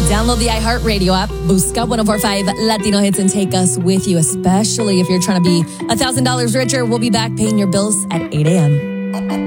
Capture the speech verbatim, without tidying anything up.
Download the iHeartRadio app, busca one oh four point five Latino Hits, and take us with you, especially if you're trying to be one thousand dollars richer. We'll be back paying your bills at eight a.m.